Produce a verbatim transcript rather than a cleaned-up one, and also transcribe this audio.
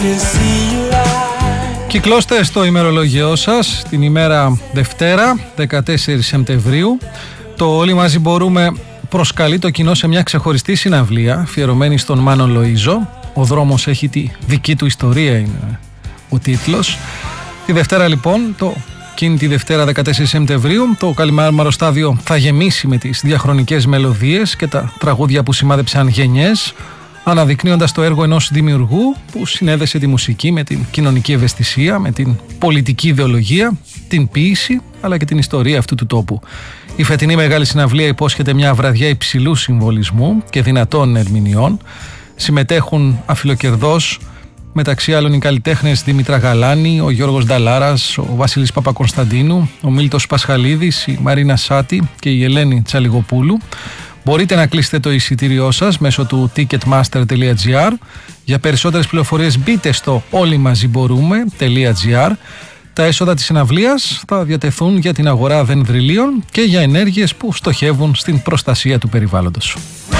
Κυκλώστε στο ημερολόγιό σας την ημέρα Δευτέρα, δεκατέσσερις Σεπτεμβρίου. Το Όλοι Μαζί Μπορούμε προσκαλεί το κοινό σε μια ξεχωριστή συναυλία αφιερωμένη στον Μάνο Λοΐζο. Ο δρόμος έχει τη δική του ιστορία, είναι ο τίτλος. Τη Δευτέρα λοιπόν, το, εκείνη τη Δευτέρα δεκατέσσερις Σεπτεμβρίου, το Καλιμάρμαρο Στάδιο θα γεμίσει με τις διαχρονικές μελωδίες και τα τραγούδια που σημάδεψαν γενιές, αναδεικνύοντας το έργο ενός δημιουργού που συνέδεσε τη μουσική με την κοινωνική ευαισθησία, με την πολιτική ιδεολογία, την ποίηση αλλά και την ιστορία αυτού του τόπου. Η φετινή μεγάλη συναυλία υπόσχεται μια βραδιά υψηλού συμβολισμού και δυνατών ερμηνειών. Συμμετέχουν αφιλοκερδώς μεταξύ άλλων οι καλλιτέχνες Δήμητρα Γαλάνη, ο Γιώργος Νταλάρας, ο Βασίλης Παπακωνσταντίνου, ο Μίλτος Πασχαλίδης, η Μαρίνα Σάτη και η Ελένη Τσαλιγοπούλου. Μπορείτε να κλείσετε το εισιτήριό σας μέσω του ticketmaster τελεία gr. Για περισσότερες πληροφορίες μπείτε στο όλοι μαζί μπορούμε τελεία gr. Τα έσοδα της συναυλίας θα διατεθούν για την αγορά δενδριλίων και για ενέργειες που στοχεύουν στην προστασία του περιβάλλοντος.